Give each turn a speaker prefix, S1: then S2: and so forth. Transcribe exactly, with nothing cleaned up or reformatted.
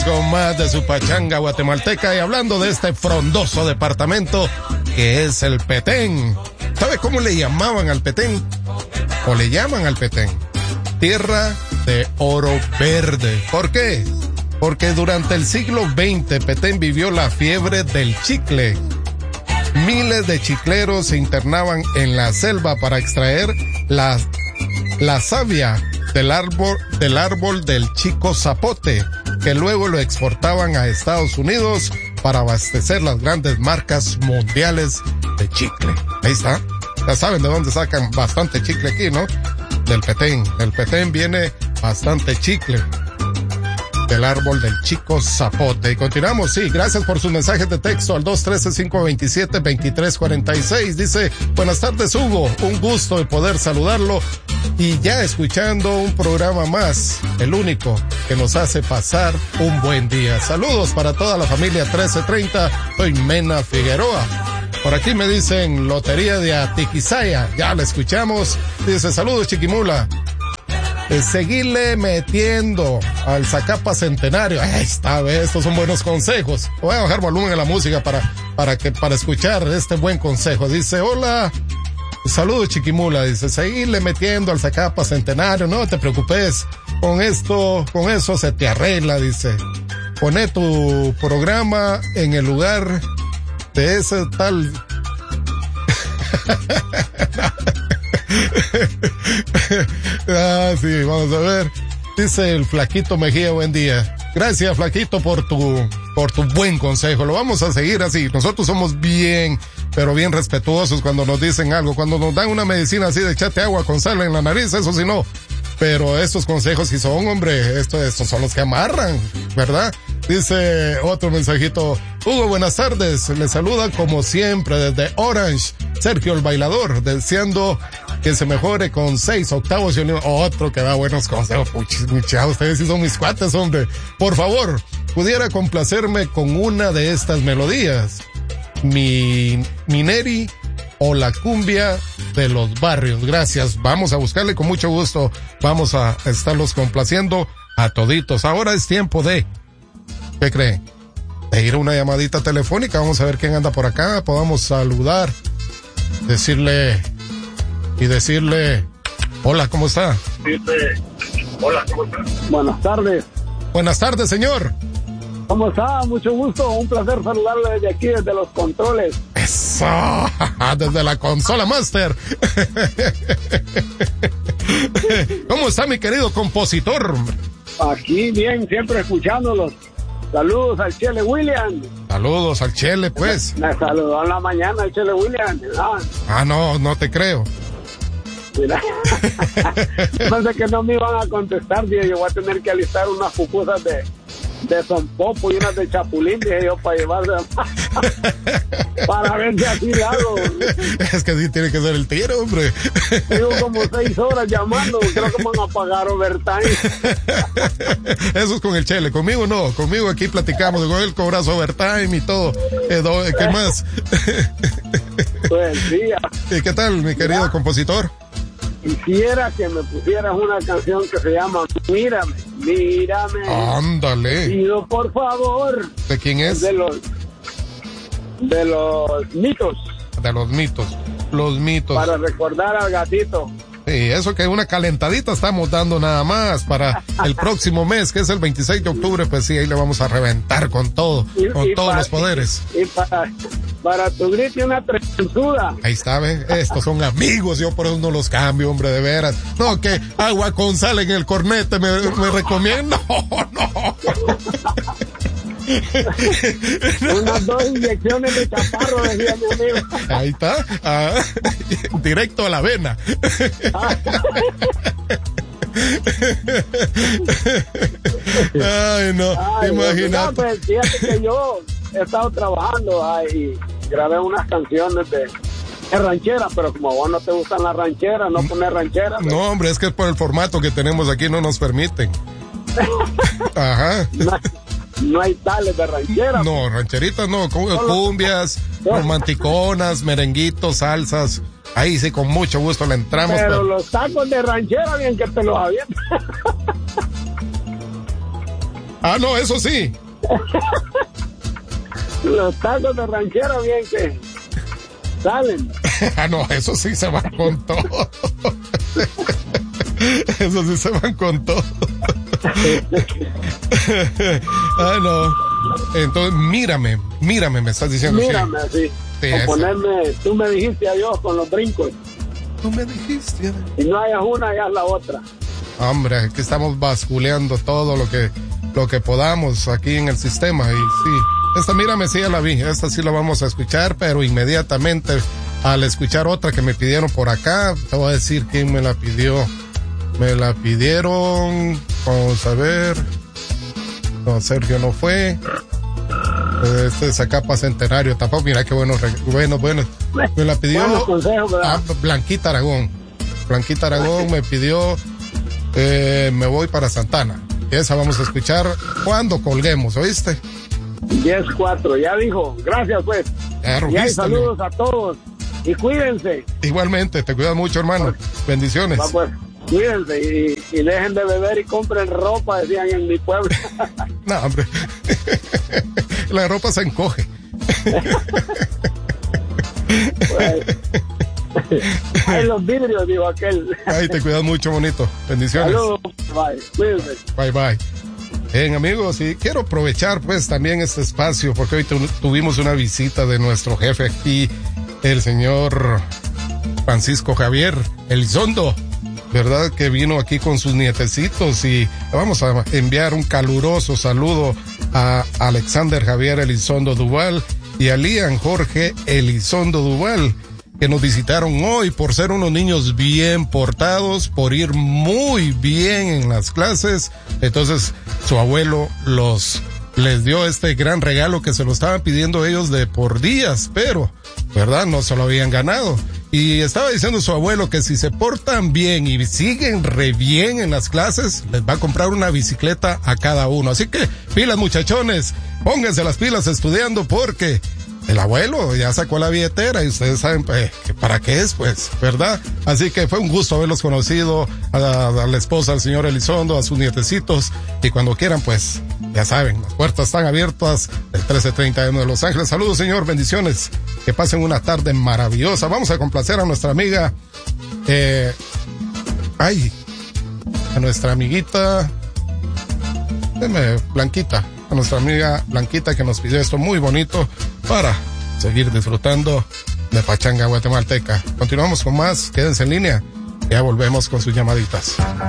S1: Seguimos con más de su pachanga guatemalteca y hablando de este frondoso departamento que es el Petén. ¿Sabe cómo le llamaban al Petén? O le llaman al Petén. Tierra de oro verde. ¿Por qué? Porque durante el siglo veinte Petén vivió la fiebre del chicle. Miles de chicleros se internaban en la selva para extraer la, la savia del árbol, del árbol del chico zapote, que luego lo exportaban a Estados Unidos para abastecer las grandes marcas mundiales de chicle. Ahí está. Ya saben de dónde sacan bastante chicle aquí, ¿no? Del Petén. Del Petén viene bastante chicle. Del árbol del chico zapote. Y continuamos, sí, gracias por sus mensajes de texto al dos uno tres, cinco dos siete, dos tres cuatro seis. Dice, buenas tardes, Hugo, un gusto de poder saludarlo y ya escuchando un programa más, el único que nos hace pasar un buen día. Saludos para toda la familia trece treinta, soy Mena Figueroa. Por aquí me dicen Lotería de Atiquizaya, ya la escuchamos. Dice, saludos, Chiquimula. Seguirle metiendo al Zacapa Centenario. Ahí está, ¿ves? Estos son buenos consejos. Voy a bajar volumen a la música para, para que, para escuchar este buen consejo. Dice, hola, saludos, Chiquimula. Dice, seguirle metiendo al Zacapa Centenario. No te preocupes. Con esto, con eso se te arregla, dice. Poné tu programa en el lugar de ese tal. Ah, sí, vamos a ver. Dice el Flaquito Mejía, buen día. Gracias, Flaquito, por tu, por tu buen consejo. Lo vamos a seguir así. Nosotros somos bien, pero bien respetuosos cuando nos dicen algo. Cuando nos dan una medicina así de echate agua con sal en la nariz, eso sí no. Pero estos consejos sí son, hombre, esto, estos son los que amarran, ¿verdad? Dice otro mensajito, Hugo, buenas tardes, le saluda como siempre desde Orange, Sergio el Bailador, deseando que se mejore con seis octavos y un... Otro que da buenos consejos, pucha, ustedes sí son mis cuates, hombre. Por favor, pudiera complacerme con una de estas melodías, mi Mineri o la cumbia de los barrios. Gracias, vamos a buscarle con mucho gusto, vamos a estarlos complaciendo a toditos. Ahora es tiempo de, ¿qué creen? De ir a una llamadita telefónica, vamos a ver quién anda por acá, podamos saludar, decirle y decirle, hola, ¿cómo está?
S2: Dice, hola, ¿cómo está? Buenas tardes.
S1: Buenas tardes, señor.
S2: ¿Cómo está? Mucho gusto, un placer saludarle desde aquí, desde los controles.
S1: Eso, desde la consola Master. ¿Cómo está, mi querido compositor?
S2: Aquí bien, siempre escuchándolos. Saludos al Chele William.
S1: Saludos al Chele, pues.
S2: Me, me saludó en la mañana el Chele William. Ah,
S1: ah no, no te creo.
S2: Mira, pensé que no me iban a contestar, dije, yo voy a tener que alistar unas pupusas de, de Son Popo y unas de Chapulín, dije yo, para llevarse para ver si así le hago.
S1: Es que sí tiene que ser el tiro, hombre.
S2: Llevo como seis horas llamando, creo que me van a pagar overtime.
S1: Eso es con el Chele, conmigo no, conmigo aquí platicamos, con él cobras overtime y todo. Eh, ¿Qué más?
S2: Pues sí.
S1: ¿Y qué tal, mi querido
S2: ya.
S1: compositor?
S2: Quisiera que me pusieras una canción que se llama Mírame, Mírame.
S1: Ándale.
S2: Pido por favor.
S1: ¿De quién es?
S2: De los de los mitos.
S1: De los mitos. Los mitos.
S2: Para recordar al gatito.
S1: Sí, eso que una calentadita estamos dando nada más para el próximo mes, que es el veintiséis de octubre, pues sí, ahí le vamos a reventar con todo, y, con y todos para, los poderes.
S2: Y, y para, para tu grito y una trenzuda.
S1: Ahí está, ¿ves? Estos son amigos, yo por eso no los cambio, hombre, de veras. No, que agua con sal en el cornete me, me recomiendo. No, no.
S2: Unas dos inyecciones de chaparro, decía mi amigo.
S1: Ahí está, ah, directo a la vena. Ay, no, imagínate.
S2: Pues, fíjate que yo he estado trabajando ahí, grabé unas canciones de, de ranchera, pero como a vos no te gustan las rancheras, no pones rancheras.
S1: No, pues. Hombre, es que es por el formato que tenemos aquí, no nos permiten. Ajá.
S2: No, no hay tales de rancheras.
S1: No, rancheritas no, cumbias, romanticonas, merenguitos, salsas. Ahí sí, con mucho gusto le entramos.
S2: Pero, pero... los tacos de ranchera, bien que te los avientan.
S1: Ah, no, eso sí.
S2: Los tacos de ranchera bien que salen.
S1: Ah, no, eso sí se van con todo. Eso sí se van con todo. Ah, no. Entonces, mírame, mírame, me estás diciendo.
S2: Mírame así.
S1: Sí,
S2: o ponerme, tú me dijiste adiós con los brincos.
S1: Tú me dijiste.
S2: Y no hayas una, hayas la otra.
S1: Hombre, aquí estamos basculeando todo lo que, lo que podamos aquí en el sistema. Y sí, esta mírame, sí ya la vi. Esta sí la vamos a escuchar, pero inmediatamente al escuchar otra que me pidieron por acá, te voy a decir quién me la pidió. Me la pidieron, vamos a ver. No, Sergio no fue. Este es acá para Centenario tampoco. Mira qué bueno, bueno, bueno. Me la pidió
S2: consejos,
S1: ah, Blanquita Aragón. Blanquita Aragón me pidió eh, Me voy para Santana. Y esa vamos a escuchar cuando colguemos, ¿oíste?
S2: diez cuatro, ya dijo. Gracias, pues.
S1: Ya,
S2: y hay saludos a todos. Y cuídense.
S1: Igualmente, te cuidas mucho, hermano. Bendiciones.
S2: Va, pues. Cuídense y, y dejen de beber y compren ropa, decían en mi pueblo.
S1: No, hombre. La ropa se encoge.
S2: Pues, hay los vidrios, dijo aquel.
S1: Ay, te cuidas mucho, bonito. Bendiciones.
S2: Saludos. Bye. Cuídense.
S1: Bye, bye. Bien, amigos, y quiero aprovechar pues también este espacio porque hoy tu- tuvimos una visita de nuestro jefe aquí, el señor Francisco Javier Elizondo, ¿verdad? Que vino aquí con sus nietecitos y vamos a enviar un caluroso saludo a Alexander Javier Elizondo Duval y a Lian Jorge Elizondo Duval, que nos visitaron hoy por ser unos niños bien portados, por ir muy bien en las clases. Entonces, su abuelo los les dio este gran regalo que se lo estaban pidiendo ellos de por días, pero, ¿verdad? No se lo habían ganado. Y estaba diciendo su abuelo que si se portan bien y siguen re bien en las clases, les va a comprar una bicicleta a cada uno. Así que, pilas muchachones, pónganse las pilas estudiando porque el abuelo ya sacó la billetera y ustedes saben pues, que para qué es, pues, ¿verdad? Así que fue un gusto haberlos conocido, a la, a la esposa del señor Elizondo, a sus nietecitos, y cuando quieran, pues, ya saben, las puertas están abiertas del trece treinta de Los Ángeles. Saludos, señor, bendiciones, que pasen una tarde maravillosa. Vamos a complacer a nuestra amiga, eh, ay, a nuestra amiguita, deme, Blanquita, a nuestra amiga Blanquita que nos pidió esto muy bonito para seguir disfrutando de Pachanga Guatemalteca. Continuamos con más, quédense en línea, ya volvemos con sus llamaditas.